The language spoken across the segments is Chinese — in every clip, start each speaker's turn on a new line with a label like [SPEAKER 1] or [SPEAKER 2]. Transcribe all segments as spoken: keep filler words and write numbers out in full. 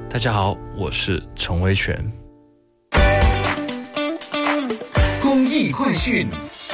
[SPEAKER 1] 大家好，我是陈威全。
[SPEAKER 2] 公益快讯。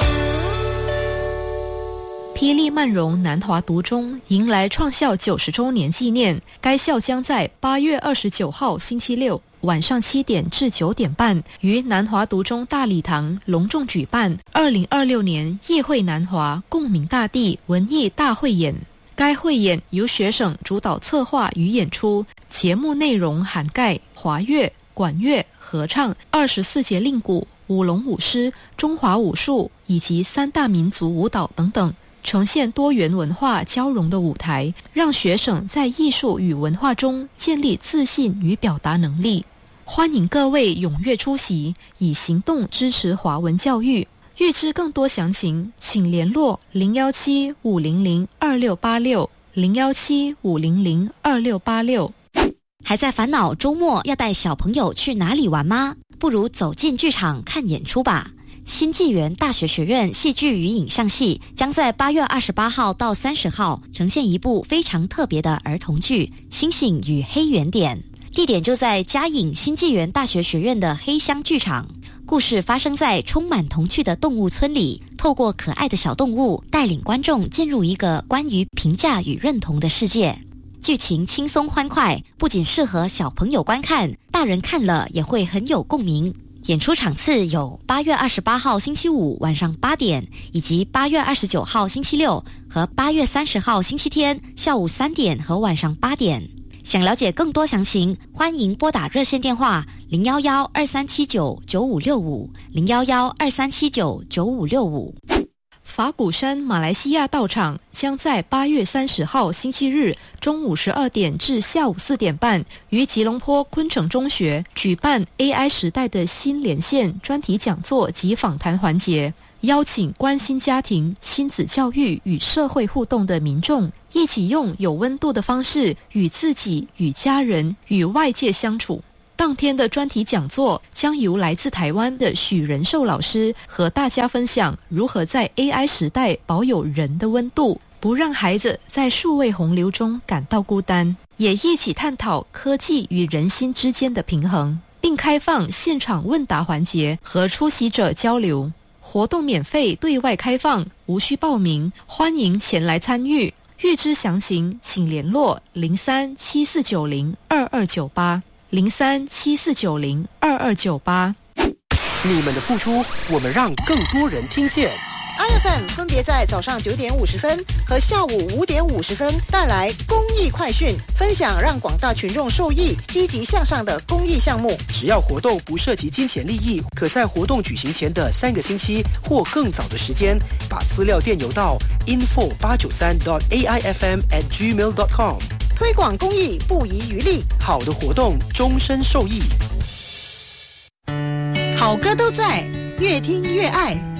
[SPEAKER 3] 霹雳曼荣南华读中迎来创校九十周年纪念，该校将在八月二十九号星期六晚上七点至九点半于南华读中大礼堂隆重举办二零二六年夜会南华共鸣大地文艺大汇演。该汇演由学省主导策划与演出，节目内容涵盖华乐、管乐、合唱、二十四节令鼓、舞龙舞狮、中华武术以及三大民族舞蹈等等，呈现多元文化交融的舞台，让学生在艺术与文化中建立自信与表达能力。欢迎各位踊跃出席，以行动支持华文教育。预知更多详情，请联络零一七五零零二六八六 零一七五零零二六八六。
[SPEAKER 4] 还在烦恼周末要带小朋友去哪里玩吗？不如走进剧场看演出吧。新纪元大学学院戏剧与影像系将在八月二十八号到三十号呈现一部非常特别的儿童剧《星星与黑圆点》，地点就在嘉颖新纪元大学学院的黑箱剧场。故事发生在充满童趣的动物村里，透过可爱的小动物带领观众进入一个关于评价与认同的世界。剧情轻松欢快，不仅适合小朋友观看，大人看了也会很有共鸣。演出场次有八月二十八号星期五晚上八点，以及八月二十九号星期六和八月三十号星期天下午三点和晚上八点。想了解更多详情，欢迎拨打热线电话零一一二三七九九五六五 零一一二三七九九五六五。
[SPEAKER 3] 法鼓山马来西亚道场将在八月三十号星期日中午十二点至下午四点半于吉隆坡昆城中学举办 A I 时代的新连线专题讲座及访谈环节，邀请关心家庭、亲子教育与社会互动的民众，一起用有温度的方式与自己、与家人、与外界相处。当天的专题讲座将由来自台湾的许仁寿老师和大家分享如何在 A I 时代保有人的温度，不让孩子在数位洪流中感到孤单，也一起探讨科技与人心之间的平衡，并开放现场问答环节和出席者交流。活动免费对外开放，无需报名，欢迎前来参与。预知详情请联络零三七四九零二二九八 零三七四九零二二九八。
[SPEAKER 2] 你们的付出，我们让更多人听见。
[SPEAKER 5] I F M 分别在早上九点五十分和下午五点五十分带来公益快讯，分享让广大群众受益、积极向上的公益项目。
[SPEAKER 2] 只要活动不涉及金钱利益，可在活动举行前的三个星期或更早的时间，把资料电邮到 info 八九三 dot a i f m at gmail dot com。
[SPEAKER 5] 推广公益不遗余力，
[SPEAKER 2] 好的活动终身受益。
[SPEAKER 5] 好歌都在，越听越爱。